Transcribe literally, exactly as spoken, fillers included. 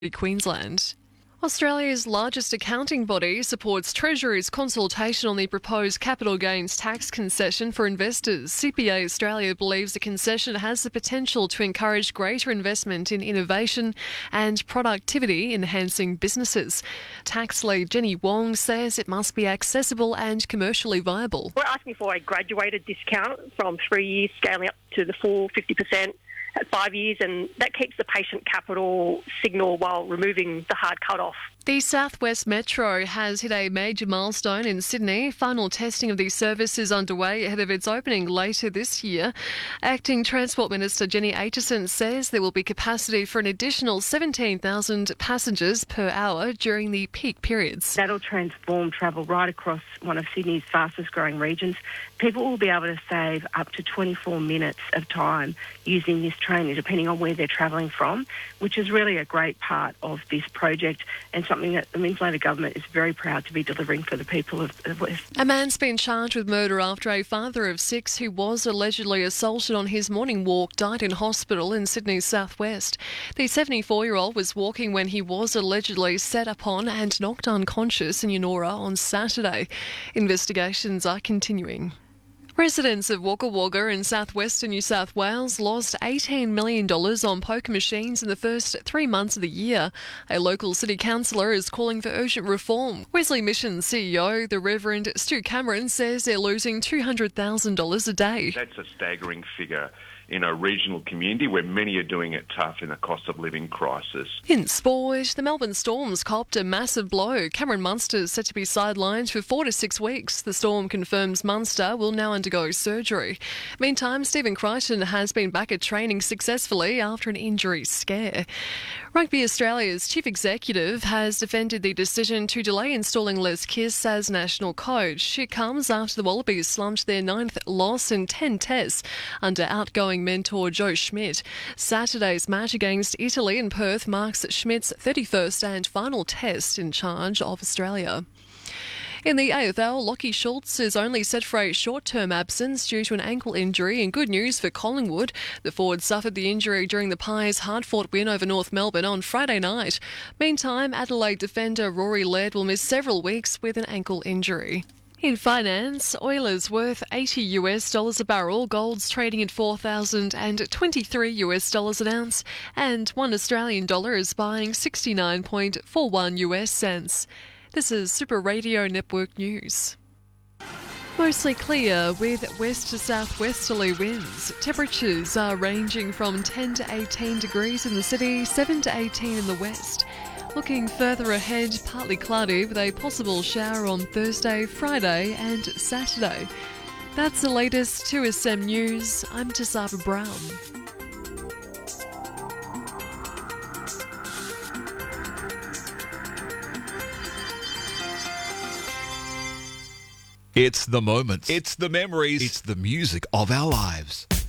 Queensland. Australia's largest accounting body supports Treasury's consultation on the proposed capital gains tax concession for investors. C P A Australia believes the concession has the potential to encourage greater investment in innovation and productivity enhancing businesses. Tax lead Jenny Wong says it must be accessible and commercially viable. We're asking for a graduated discount from three years scaling up to the full fifty percent at five years, and that keeps the patient capital signal while removing the hard cut-off. The South West Metro has hit a major milestone in Sydney. Final testing of the service is underway ahead of its opening later this year. Acting Transport Minister Jenny Aitchison says there will be capacity for an additional seventeen thousand passengers per hour during the peak periods. That'll transform travel right across one of Sydney's fastest growing regions. People will be able to save up to twenty-four minutes of time using this train, depending on where they're travelling from, which is really a great part of this project and something that the Minns-Labor government is very proud to be delivering for the people of the West. A man's been charged with murder after a father of six who was allegedly assaulted on his morning walk died in hospital in Sydney's southwest. The seventy-four-year-old was walking when he was allegedly set upon and knocked unconscious in Eunora on Saturday. Investigations are continuing. Residents of Wagga Wagga in southwestern New South Wales lost eighteen million dollars on poker machines in the first three months of the year. A local city councillor is calling for urgent reform. Wesley Mission C E O, the Reverend Stu Cameron, says they're losing two hundred thousand dollars a day. That's a staggering figure in a regional community where many are doing it tough in a cost of living crisis. In sport, the Melbourne Storms copped a massive blow. Cameron Munster is set to be sidelined for four to six weeks. The Storm confirms Munster will now undergo surgery. Meantime, Stephen Crichton has been back at training successfully after an injury scare. Rugby Australia's chief executive has defended the decision to delay installing Les Kiss as national coach. It comes after the Wallabies slumped their ninth loss in ten tests under outgoing mentor Joe Schmidt. Saturday's match against Italy in Perth marks Schmidt's thirty-first and final test in charge of Australia. In the A F L, Lachie Schultz is only set for a short-term absence due to an ankle injury, and good news for Collingwood. The forward suffered the injury during the Pies' hard-fought win over North Melbourne on Friday night. Meantime, Adelaide defender Rory Laird will miss several weeks with an ankle injury. In finance, oil is worth eighty US dollars a barrel, gold's trading at four thousand twenty-three US dollars an ounce, and one Australian dollar is buying sixty-nine point four one US cents. This is Super Radio Network News. Mostly clear with west to southwesterly winds. Temperatures are ranging from ten to eighteen degrees in the city, seven to eighteen in the west. Looking further ahead, partly cloudy with a possible shower on Thursday, Friday and Saturday. That's the latest two S M News. I'm Tisaba Brown. It's the moments. It's the memories. It's the music of our lives.